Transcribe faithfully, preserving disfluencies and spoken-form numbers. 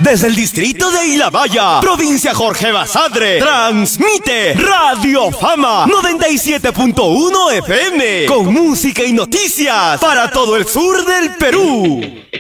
Desde el distrito de Ilabaya, provincia Jorge Basadre, transmite Radio Fama noventa y siete punto uno F M con música y noticias para todo el sur del Perú.